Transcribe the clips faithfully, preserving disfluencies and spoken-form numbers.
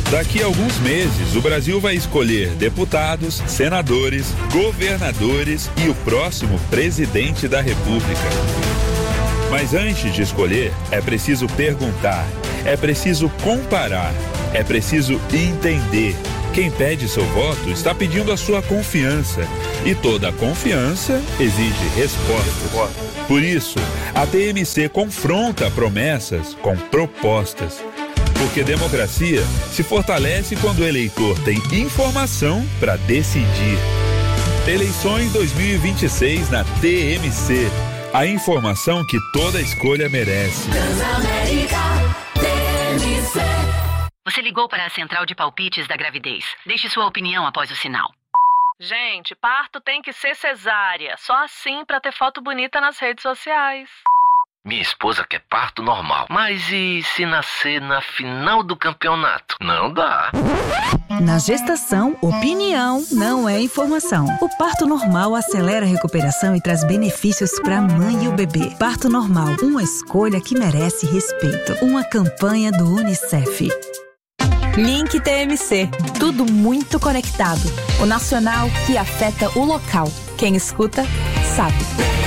Daqui a alguns meses, o Brasil vai escolher deputados, senadores, governadores e o próximo presidente da República. Mas antes de escolher, é preciso perguntar, é preciso comparar, é preciso entender. Quem pede seu voto está pedindo a sua confiança. E toda confiança exige respostas. Por isso, a T M C confronta promessas com propostas. Porque democracia se fortalece quando o eleitor tem informação para decidir. Eleições dois mil e vinte e seis na T M C. A informação que toda escolha merece. Transamérica, T M C. Você ligou para a central de palpites da gravidez. Deixe sua opinião após o sinal. Gente, parto tem que ser cesárea. Só assim pra ter foto bonita nas redes sociais. Minha esposa quer parto normal. Mas e se nascer na final do campeonato? Não dá. Na gestação, opinião não é informação. O parto normal acelera a recuperação e traz benefícios para a mãe e o bebê. Parto normal, uma escolha que merece respeito. Uma campanha do Unicef. Link T M C. Tudo muito conectado. O nacional que afeta o local. Quem escuta, sabe.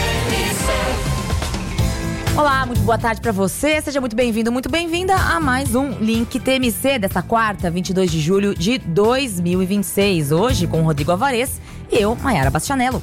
Olá, muito boa tarde pra você. Seja muito bem-vindo, muito bem-vinda a mais um Link T M C desta quarta, vinte e dois de julho de dois mil e vinte e seis. Hoje com o Rodrigo Alvarez e eu, Maiara Bastianello.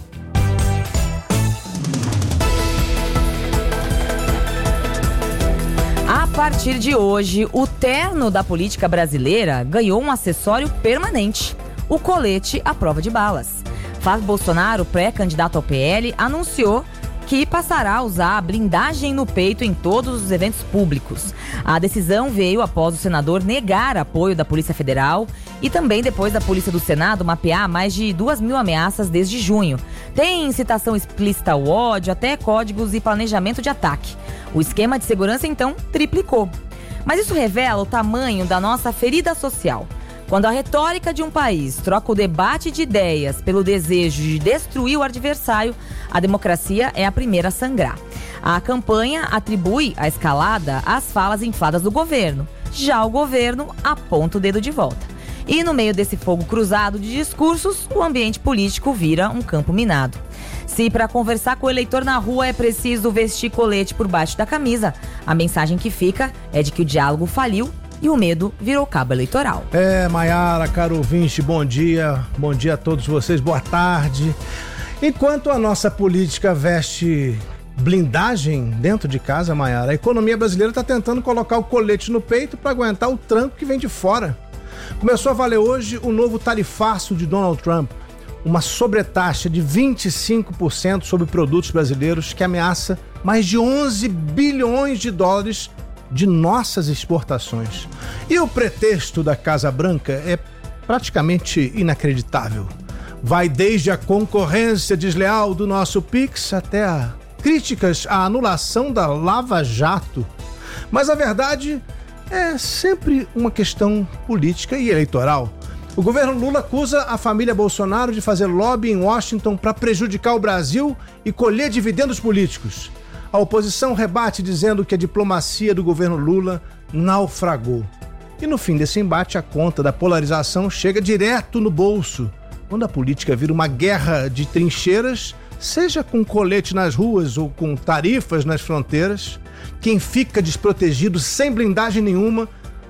A partir de hoje, o terno da política brasileira ganhou um acessório permanente: o colete à prova de balas. Flávio Bolsonaro, pré-candidato ao P L, anunciou que passará a usar a blindagem no peito em todos os eventos públicos. A decisão veio após o senador negar apoio da Polícia Federal e também depois da Polícia do Senado mapear mais de duas mil ameaças desde junho. Tem citação explícita ao ódio, até códigos e planejamento de ataque. O esquema de segurança, então, triplicou. Mas isso revela o tamanho da nossa ferida social. Quando a retórica de um país troca o debate de ideias pelo desejo de destruir o adversário, a democracia é a primeira a sangrar. A campanha atribui a escalada às falas infladas do governo. Já o governo aponta o dedo de volta. E no meio desse fogo cruzado de discursos, o ambiente político vira um campo minado. Se para conversar com o eleitor na rua é preciso vestir colete por baixo da camisa, a mensagem que fica é de que o diálogo faliu e o medo virou cabo eleitoral. É, Maiara, caro ouvinte, bom dia. Bom dia a todos vocês, boa tarde. Enquanto a nossa política veste blindagem dentro de casa, Maiara, a economia brasileira está tentando colocar o colete no peito para aguentar o tranco que vem de fora. Começou a valer hoje o novo tarifaço de Donald Trump, uma sobretaxa de vinte e cinco por cento sobre produtos brasileiros que ameaça mais de onze bilhões de dólares de nossas exportações. E o pretexto da Casa Branca é praticamente inacreditável. Vai desde a concorrência desleal do nosso Pix até a críticas à anulação da Lava Jato. Mas a verdade é sempre uma questão política e eleitoral. O governo Lula acusa a família Bolsonaro de fazer lobby em Washington para prejudicar o Brasil e colher dividendos políticos. A oposição rebate dizendo que a diplomacia do governo Lula naufragou. E no fim desse embate, a conta da polarização chega direto no bolso, quando a política vira uma guerra de trincheiras, seja com colete nas ruas ou com tarifas nas fronteiras. Quem fica desprotegido, sem blindagem nenhuma,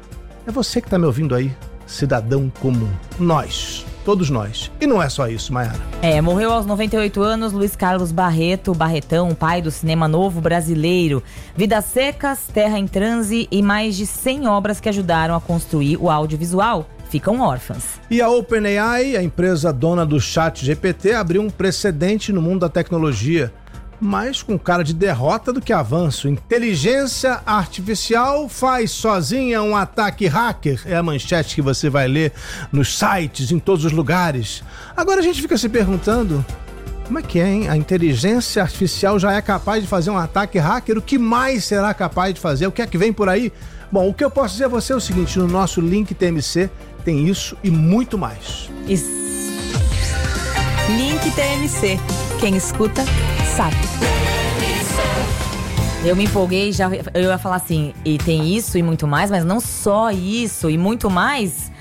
é você que está me ouvindo aí, cidadão comum. Nós. Todos nós. E não é só isso, Maiara. É, morreu aos noventa e oito anos Luiz Carlos Barreto, Barretão, pai do cinema novo brasileiro. Vidas Secas, Terra em Transe e mais de cem obras que ajudaram a construir o audiovisual ficam órfãs. E a OpenAI, a empresa dona do Chat G P T, abriu um precedente no mundo da tecnologia, mais com cara de derrota do que avanço. Inteligência artificial faz sozinha um ataque hacker. É a manchete que você vai ler nos sites, em todos os lugares. Agora a gente fica se perguntando, como é que é, hein? A inteligência artificial já é capaz de fazer um ataque hacker? O que mais será capaz de fazer? O que é que vem por aí? Bom, o que eu posso dizer a você é o seguinte, no nosso Link T M C tem isso e muito mais. Isso. Link T M C. Quem escuta, sabe. Eu me empolguei, já eu ia falar assim, e tem isso e muito mais, mas não só isso e muito mais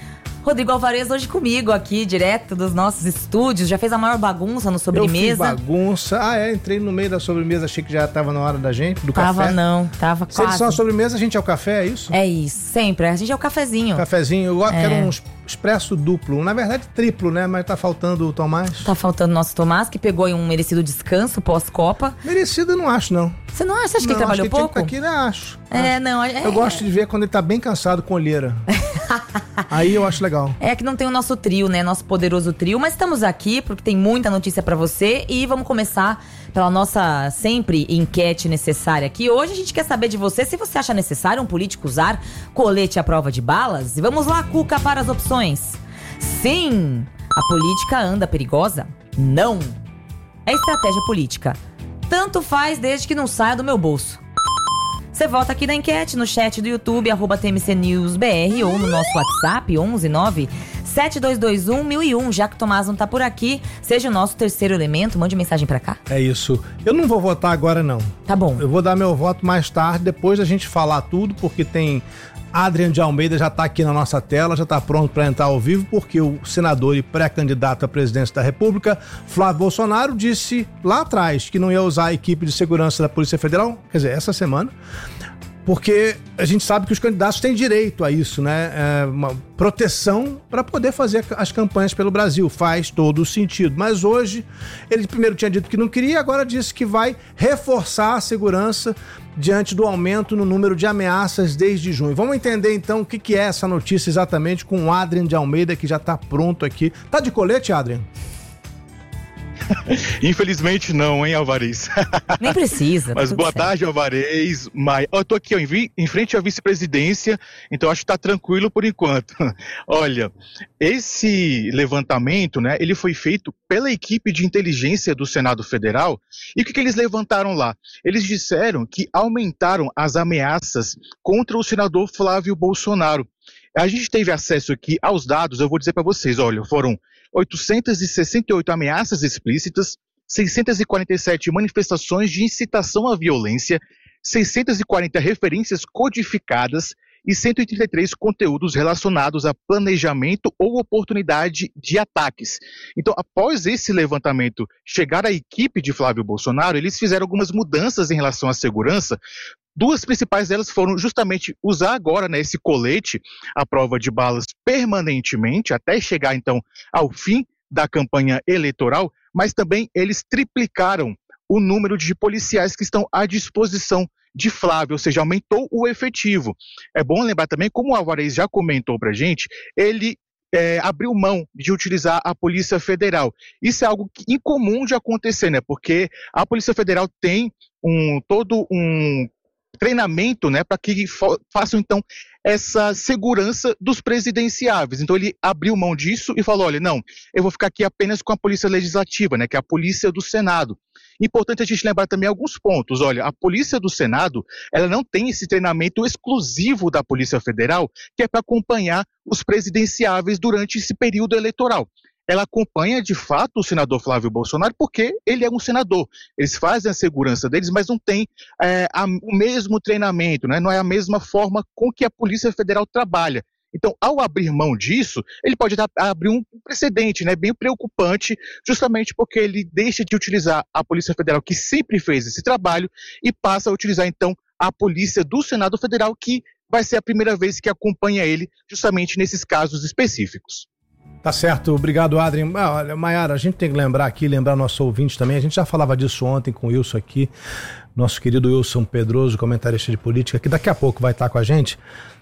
Rodrigo Alvarez hoje comigo aqui, direto dos nossos estúdios. Já fez a maior bagunça no sobremesa. Eu fiz bagunça. Ah, é, entrei no meio da sobremesa, achei que já tava na hora da gente, do tava café. Tava não, tava Se quase. eles são a sobremesa, a gente é o café, é isso? É isso, sempre. A gente é o cafezinho. Cafezinho. Eu é. quero um expresso duplo. Na verdade, triplo, né? Mas tá faltando o Tomás. Tá faltando o nosso Tomás, que pegou um merecido descanso pós-Copa. Merecido eu não acho, não. Você não acha? Você acha que não, ele trabalhou acho que pouco? Aqui, não, acho. É, acho. não. É... Eu gosto de ver quando ele tá bem cansado com olheira. Aí eu acho legal. É que não tem o nosso trio, né? Nosso poderoso trio. Mas estamos aqui porque tem muita notícia pra você. E vamos começar pela nossa sempre enquete necessária aqui. Hoje a gente quer saber de você se você acha necessário um político usar colete à prova de balas. E vamos lá, Cuca, para as opções. Sim, a política anda perigosa? Não. É estratégia política. Tanto faz desde que não saia do meu bolso. Você vota aqui na enquete, no chat do YouTube, arroba T M C News B R, ou no nosso WhatsApp, onze nove sete dois dois um mil e um. Já que o Tomás não tá por aqui, seja o nosso terceiro elemento, mande mensagem pra cá. É isso. Eu não vou votar agora, não. Tá bom. Eu vou dar meu voto mais tarde, depois da gente falar tudo, porque tem... Adrian de Almeida já está aqui na nossa tela, já está pronto para entrar ao vivo, porque o senador e pré-candidato à presidência da República, Flávio Bolsonaro, disse lá atrás que não ia usar a equipe de segurança da Polícia Federal, quer dizer, essa semana, porque a gente sabe que os candidatos têm direito a isso, né? É uma proteção para poder fazer as campanhas pelo Brasil. Faz todo o sentido. Mas hoje, ele primeiro tinha dito que não queria, agora disse que vai reforçar a segurança diante do aumento no número de ameaças desde junho. Vamos entender então o que, que é essa notícia exatamente com o Adrian de Almeida, que já está pronto aqui. Tá de colete, Adrian? Infelizmente não, hein, Alvarez? Nem precisa. Mas boa certo. tarde, Alvarez. Mas, eu tô aqui ó, em, em frente à vice-presidência, então acho que tá tranquilo por enquanto. Olha, esse levantamento, né, ele foi feito pela equipe de inteligência do Senado Federal. E o que, que eles levantaram lá? Eles disseram que aumentaram as ameaças contra o senador Flávio Bolsonaro. A gente teve acesso aqui aos dados, eu vou dizer para vocês, olha, foram oitocentas e sessenta e oito ameaças explícitas, seiscentas e quarenta e sete manifestações de incitação à violência, seiscentas e quarenta referências codificadas e cento e trinta e três conteúdos relacionados a planejamento ou oportunidade de ataques. Então, após esse levantamento chegar à equipe de Flávio Bolsonaro, eles fizeram algumas mudanças em relação à segurança. Duas principais delas foram justamente usar agora, né, esse colete à prova de balas permanentemente, até chegar então ao fim da campanha eleitoral, mas também eles triplicaram o número de policiais que estão à disposição de Flávio, ou seja, aumentou o efetivo. É bom lembrar também, como o Alvarez já comentou pra gente, ele é, abriu mão de utilizar a Polícia Federal. Isso é algo incomum de acontecer, né? Porque a Polícia Federal tem um todo um treinamento, né, para que façam então essa segurança dos presidenciáveis. Então ele abriu mão disso e falou, olha, não, eu vou ficar aqui apenas com a Polícia Legislativa, né, que é a Polícia do Senado. Importante a gente lembrar também alguns pontos. Olha, a Polícia do Senado, ela não tem esse treinamento exclusivo da Polícia Federal, que é para acompanhar os presidenciáveis durante esse período eleitoral. Ela acompanha, de fato, o senador Flávio Bolsonaro porque ele é um senador. Eles fazem a segurança deles, mas não tem é, a, o mesmo treinamento, né? Não é a mesma forma com que a Polícia Federal trabalha. Então, ao abrir mão disso, ele pode dar, abrir um precedente, né, bem preocupante, justamente porque ele deixa de utilizar a Polícia Federal, que sempre fez esse trabalho, e passa a utilizar, então, a Polícia do Senado Federal, que vai ser a primeira vez que acompanha ele, justamente nesses casos específicos. Tá certo, obrigado, Adrian. Ah, olha, Maiara, a gente tem que lembrar aqui, lembrar nosso ouvinte também, a gente já falava disso ontem com o Wilson aqui, nosso querido Wilson Pedroso, comentarista de política, que daqui a pouco vai estar com a gente.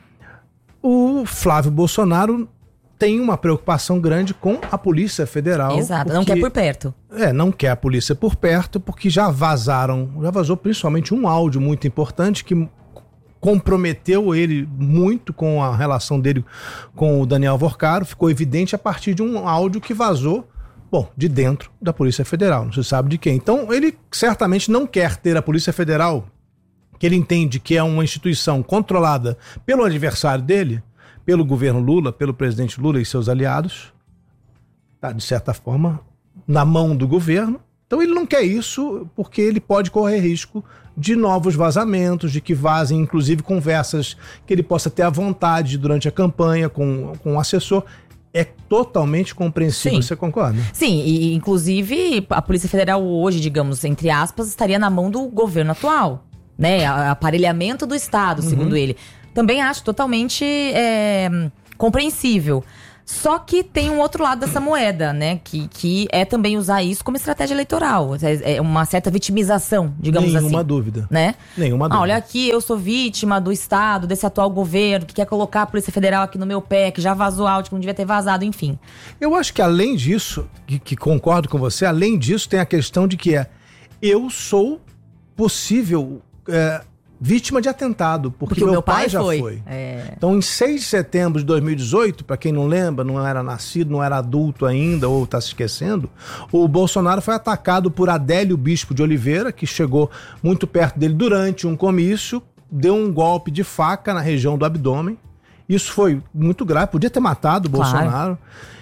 O Flávio Bolsonaro tem uma preocupação grande com a Polícia Federal. Exato, porque, não quer por perto. É, não quer a polícia por perto, porque já vazaram, já vazou principalmente um áudio muito importante que comprometeu ele muito com a relação dele com o Daniel Vorcaro, ficou evidente a partir de um áudio que vazou, bom, de dentro da Polícia Federal, não se sabe de quem. Então, ele certamente não quer ter a Polícia Federal, que ele entende que é uma instituição controlada pelo adversário dele, pelo governo Lula, pelo presidente Lula e seus aliados, tá, de certa forma, na mão do governo. Então ele não quer isso porque ele pode correr risco de novos vazamentos, de que vazem, inclusive, conversas que ele possa ter à vontade durante a campanha com, com o assessor. é totalmente compreensível. Sim. Você concorda? Sim, e inclusive a Polícia Federal hoje, digamos, entre aspas, estaria na mão do governo atual, né? A- Aparelhamento do Estado, segundo ele. Também acho totalmente é, compreensível. Só que tem um outro lado dessa moeda, né? Que, que é também usar isso como estratégia eleitoral. É é uma certa vitimização, digamos assim. Nenhuma dúvida. Né? Nenhuma Ah, dúvida. olha aqui, eu sou vítima do Estado, desse atual governo, que quer colocar a Polícia Federal aqui no meu pé, que já vazou áudio, que não devia ter vazado, enfim. Eu acho que além disso, que, que concordo com você, além disso tem a questão de que é, eu sou possível é, vítima de atentado, porque, Porque o meu, meu pai, pai já foi. foi. É. Então, em seis de setembro de dois mil e dezoito, para quem não lembra, não era nascido, não era adulto ainda, ou está se esquecendo, o Bolsonaro foi atacado por Adélio Bispo de Oliveira, que chegou muito perto dele durante um comício, deu um golpe de faca na região do abdômen. Isso foi muito grave, podia ter matado o Claro. Bolsonaro.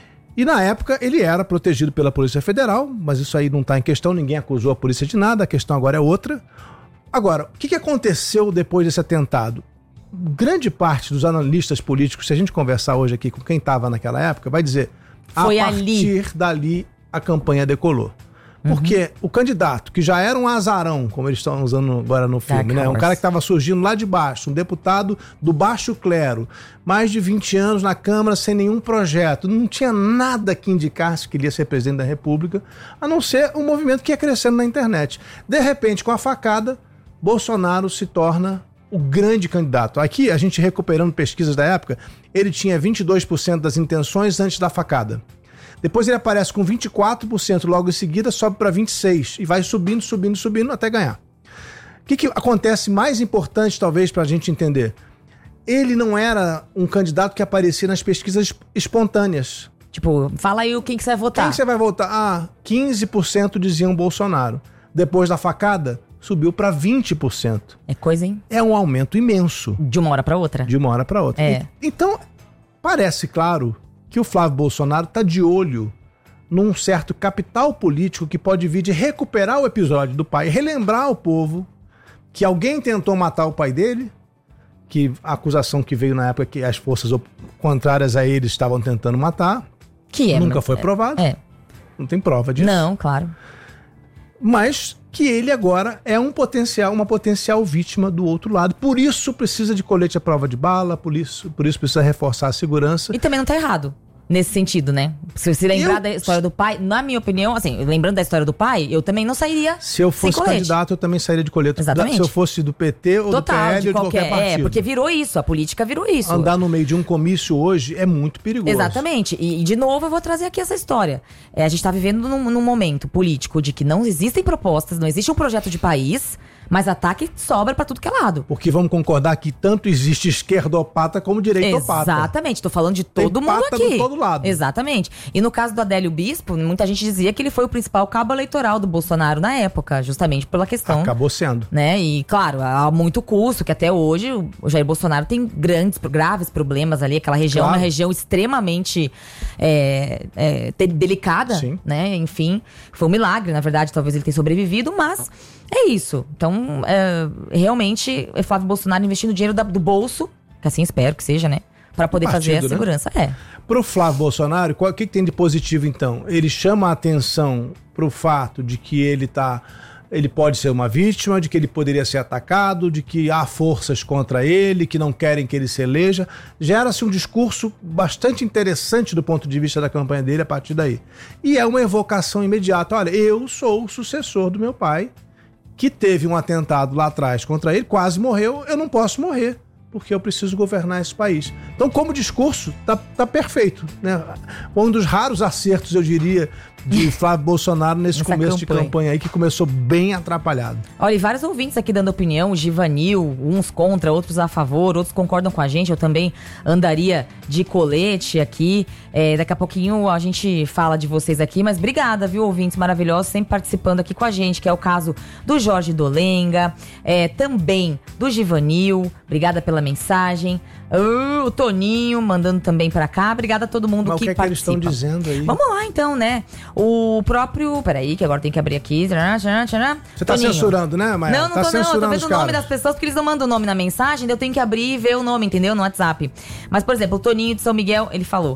E na época ele era protegido pela Polícia Federal, mas isso aí não está em questão, ninguém acusou a polícia de nada, a questão agora é outra. Agora, o que, que aconteceu depois desse atentado? Grande parte dos analistas políticos, se a gente conversar hoje aqui com quem estava naquela época, vai dizer, Foi a ali. partir dali a campanha decolou. Porque o candidato, que já era um azarão, como eles estão usando agora no filme, né? Um cara que estava surgindo lá de baixo, um deputado do baixo clero, mais de vinte anos na Câmara sem nenhum projeto, não tinha nada que indicasse que ele ia ser presidente da República, a não ser um movimento que ia crescendo na internet. De repente, com a facada, Bolsonaro se torna o grande candidato. Aqui, a gente recuperando pesquisas da época, ele tinha vinte e dois por cento das intenções antes da facada. Depois ele aparece com vinte e quatro por cento logo em seguida, sobe para vinte e seis por cento e vai subindo, subindo, subindo até ganhar. O que, que acontece mais importante, talvez, para a gente entender? Ele não era um candidato que aparecia nas pesquisas espontâneas. Tipo, fala aí quem que você vai votar. Quem você vai votar? Ah, quinze por cento diziam Bolsonaro. Depois da facada, subiu para vinte por cento. É coisa, hein? É um aumento imenso. De uma hora para outra. De uma hora para outra. É. E- Então, parece claro que o Flávio Bolsonaro está de olho num certo capital político que pode vir de recuperar o episódio do pai, relembrar ao povo que alguém tentou matar o pai dele, que a acusação que veio na época que as forças op- contrárias a ele estavam tentando matar, Que é, nunca mas- foi é, provado, É. não tem prova disso. Não, claro. Mas que ele agora é um potencial, uma potencial vítima do outro lado. Por isso precisa de colete à prova de bala, por isso, por isso precisa reforçar a segurança. E também não tá errado. Nesse sentido, né? Se você lembrar Eu- da história do pai, na minha opinião, assim, lembrando da história do pai, eu também não sairia Se eu sem fosse colete. candidato, eu também sairia de colete. Exatamente. Se eu fosse do P T ou do P Total, L de ou de qualquer, qualquer partido. é, porque virou isso, a política virou isso. Andar no meio de um comício hoje é muito perigoso. Exatamente. E, e, de novo, eu vou trazer aqui essa história. É, a gente tá vivendo num, num momento político de que não existem propostas, não existe um projeto de país, mas ataque sobra pra tudo que é lado. Porque vamos concordar que tanto existe esquerdopata como direitopata. Exatamente, tô falando de Tem todo mundo pata aqui. de todo lado. Exatamente. E no caso do Adélio Bispo, muita gente dizia que ele foi o principal cabo eleitoral do Bolsonaro na época, justamente pela questão. Acabou sendo. Né? E, claro, há muito custo, que até hoje o Jair Bolsonaro tem grandes, graves problemas ali. Aquela região é Claro. uma região extremamente é, é, te- delicada, Sim. né? Enfim, foi um milagre, na verdade, talvez ele tenha sobrevivido, mas é isso. Então, é, realmente, é Flávio Bolsonaro investindo dinheiro da- do bolso, que assim espero que seja, né? Pra poder fazer a partido, né? segurança. É. Pro Flávio Bolsonaro, qual- o que, que tem de positivo então? Ele chama a atenção pro fato de que ele tá. Ele pode ser uma vítima, de que ele poderia ser atacado, de que há forças contra ele, que não querem que ele se eleja. Gera-se um discurso bastante interessante do ponto de vista da campanha dele a partir daí. E é uma evocação imediata. Olha, eu sou o sucessor do meu pai, que teve um atentado lá atrás contra ele, quase morreu, eu não posso morrer, porque eu preciso governar esse país. Então, como discurso, tá, tá perfeito, né? Um dos raros acertos, eu diria, de Flávio Bolsonaro nesse Nessa começo de campanha. campanha aí, que começou bem atrapalhado. Olha, e vários ouvintes aqui dando opinião, o Givanil, uns contra, outros a favor, outros concordam com a gente. Eu também andaria de colete aqui. É, daqui a pouquinho a gente fala de vocês aqui, mas obrigada, viu, ouvintes maravilhosos, sempre participando aqui com a gente, que é o caso do Jorge Dolenga, é, também do Givanil. Obrigada pela pela mensagem. Uh, o Toninho mandando também pra cá. Obrigada a todo mundo Mas que, o que é participa. que eles estão dizendo aí? Vamos lá então, né? O próprio... Peraí, que agora tem que abrir aqui. Você tá Toninho. censurando, né, Maia? Não, não tá tô não. Eu tô censurando vendo os o nome caras. das pessoas porque eles não mandam o nome na mensagem, daí eu tenho que abrir e ver o nome, entendeu? No WhatsApp. Mas, por exemplo, o Toninho de São Miguel, ele falou.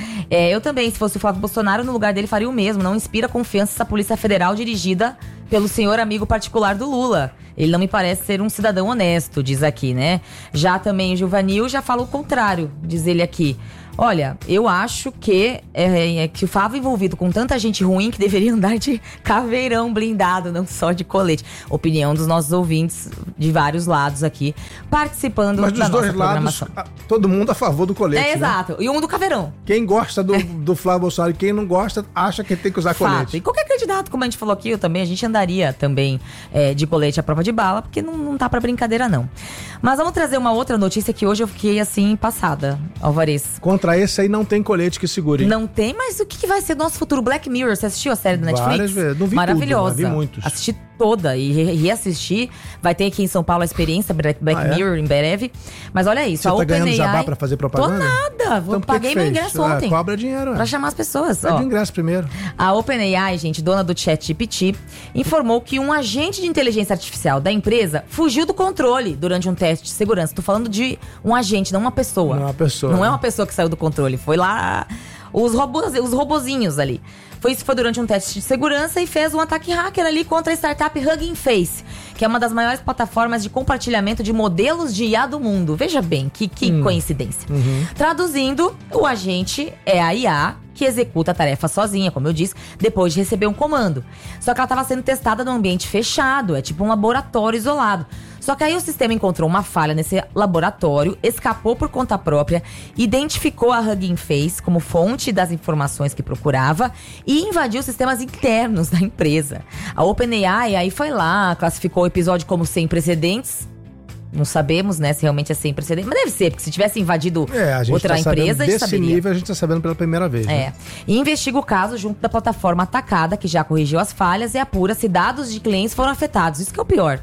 é, eu também, se fosse o Flávio Bolsonaro, no lugar dele faria o mesmo. Não inspira confiança essa Polícia Federal dirigida pelo senhor amigo particular do Lula. Ele não me parece ser um cidadão honesto, diz aqui, né? Já também o Gilvanil já fala o contrário, diz ele aqui. Olha, eu acho que, é, é, que o Flávio envolvido com tanta gente ruim que deveria andar de caveirão blindado, não só de colete. Opinião dos nossos ouvintes de vários lados aqui, participando Mas dos da dois nossa lados, programação. todo mundo a favor do colete, É, né? exato. E um do caveirão. Quem gosta do, do Flávio Bolsonaro e quem não gosta, acha que tem que usar Fato. colete. E qualquer candidato, como a gente falou aqui, eu também, a gente andaria também é, de colete à prova de bala, porque não, não tá pra brincadeira, não. Mas vamos trazer uma outra notícia que hoje eu fiquei, assim, passada, Alvarez. Contra esse aí não tem colete que segure. Não tem, mas o que, que vai ser do nosso futuro? Black Mirror, você assistiu a série da Netflix? Várias vezes. Não vi Maravilhosa. tudo, mas vi muitos. Assisti toda e re- reassisti. Vai ter aqui em São Paulo a experiência Black, Black Ah, é? Mirror em breve. Mas olha isso, Você a tá ganhando OpenAI... jabá pra fazer propaganda? Tô nada, vou, Então, por que paguei que meu fez? ingresso Ah, ontem. cobra dinheiro, Pra é. chamar as pessoas. Pede ó. o ingresso primeiro. A OpenAI, gente, dona do ChatGPT, informou que um agente de inteligência artificial da empresa fugiu do controle durante um teste de segurança. Tô falando de um agente, não uma pessoa. Não é uma pessoa. Não né? é uma pessoa que saiu do controle. Foi lá os, robôs, os robozinhos ali. Foi isso, foi durante um teste de segurança e fez um ataque hacker ali contra a startup Hugging Face, que é uma das maiores plataformas de compartilhamento de modelos de I A do mundo. Veja bem, que, que Hum. coincidência. Uhum. Traduzindo, o agente é a I A que executa a tarefa sozinha, como eu disse, depois de receber um comando. Só que ela estava sendo testada num ambiente fechado, é tipo um laboratório isolado. Só que aí o sistema encontrou uma falha nesse laboratório, escapou por conta própria, identificou a Hugging Face como fonte das informações que procurava e invadiu sistemas internos da empresa. A OpenAI aí foi lá, classificou o episódio como sem precedentes. Não sabemos, né, se realmente é sem precedentes. Mas deve ser, porque se tivesse invadido É, a gente outra tá sabendo empresa, a gente desse saberia. nível, a gente tá sabendo pela primeira vez. É. Né? E investiga o caso junto da plataforma atacada, que já corrigiu as falhas e apura se dados de clientes foram afetados. Isso que é o pior.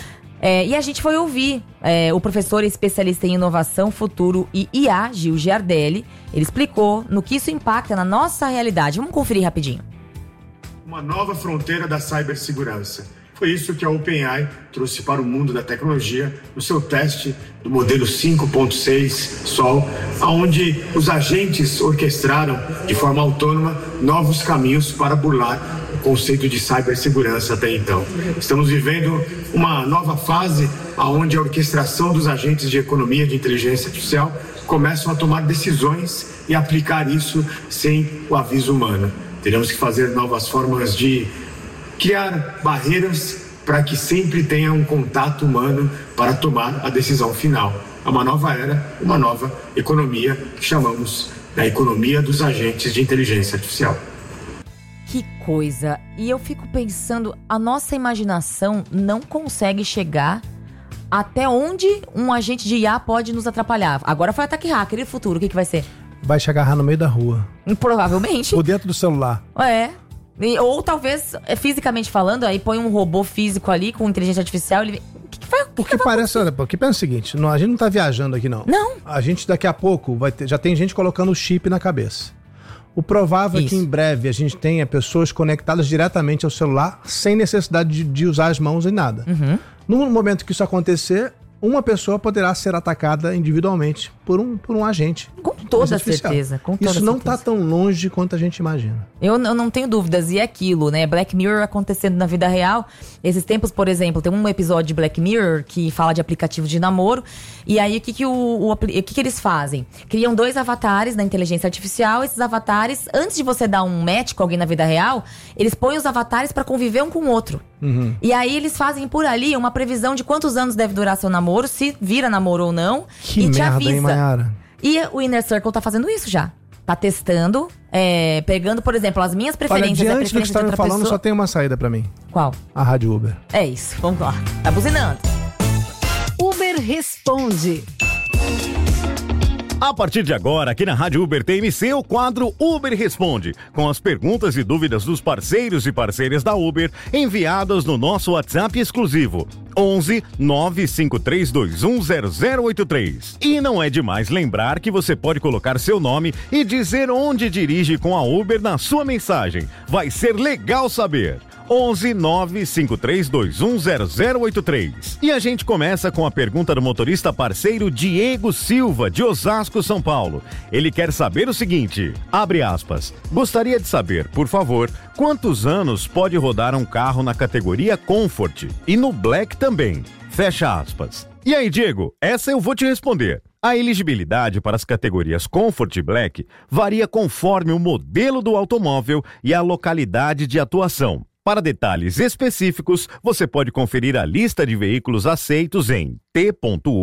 É, e a gente foi ouvir é, o professor especialista em inovação, futuro e I A, Gil Giardelli. Ele explicou no que isso impacta na nossa realidade. Vamos conferir rapidinho. Uma nova fronteira da cibersegurança. Foi isso que a OpenAI trouxe para o mundo da tecnologia no seu teste do modelo cinco ponto seis Sol, onde os agentes orquestraram de forma autônoma novos caminhos para burlar o conceito de cibersegurança até então. Estamos vivendo uma nova fase onde a orquestração dos agentes de economia de inteligência artificial começam a tomar decisões e aplicar isso sem o aviso humano. Teremos que fazer novas formas de criar barreiras para que sempre tenha um contato humano para tomar a decisão final. É uma nova era, uma nova economia que chamamos da economia dos agentes de inteligência artificial. Que coisa. E eu fico pensando, a nossa imaginação não consegue chegar até onde um agente de I A pode nos atrapalhar. Agora foi ataque hacker, e o futuro, o que, que vai ser? Vai te agarrar no meio da rua. Provavelmente. Por dentro do celular. É. E- ou talvez, é, fisicamente falando, aí põe um robô físico ali com inteligência artificial, ele... O que, que vai, o que Porque que vai parece, olha, porque pensa o seguinte, não, a gente não tá viajando aqui não. Não. A gente daqui a pouco vai ter, já tem gente colocando o chip na cabeça. O provável é que Isso. em breve a gente tenha pessoas conectadas diretamente ao celular sem necessidade de, de usar as mãos em nada. Uhum. No momento que isso acontecer, uma pessoa poderá ser atacada individualmente por um, por um agente. Com toda artificial. certeza, com toda Isso não certeza. tá tão longe quanto a gente imagina. Eu, n- eu não tenho dúvidas, e é aquilo, né? Black Mirror acontecendo na vida real. Esses tempos, por exemplo, tem um episódio de Black Mirror que fala de aplicativo de namoro. E aí, o que, que, o, o apli- o que, que eles fazem? Criam dois avatares da inteligência artificial. Esses avatares, antes de você dar um match com alguém na vida real, eles põem os avatares pra conviver um com o outro. Uhum. E aí, eles fazem por ali uma previsão de quantos anos deve durar seu namoro, se vira namoro ou não. Que e te merda, avisa. hein, Mayara? E o Inner Circle tá fazendo isso já. Tá testando, é, pegando, por exemplo, as minhas Olha, preferências e a diante do que preferência você tá de me outra falando, pessoa. só tem uma saída pra mim. Qual? A Rádio Uber. É isso, vamos lá. Tá buzinando. Uber responde. A partir de agora, aqui na Rádio Uber T M C, o quadro Uber Responde, com as perguntas e dúvidas dos parceiros e parceiras da Uber, enviadas no nosso WhatsApp exclusivo, onze nove cinco três dois um zero zero oito três. E não é demais lembrar que você pode colocar seu nome e dizer onde dirige com a Uber na sua mensagem. Vai ser legal saber. onze nove cinco três dois um zero zero oito três. E a gente começa com a pergunta do motorista parceiro Diego Silva, de Osasco, São Paulo. Ele quer saber o seguinte, abre aspas, gostaria de saber, por favor, quantos anos pode rodar um carro na categoria Comfort e no Black também, fecha aspas. E aí, Diego, essa eu vou te responder. A elegibilidade para as categorias Comfort e Black varia conforme o modelo do automóvel e a localidade de atuação. Para detalhes específicos, você pode conferir a lista de veículos aceitos em t ponto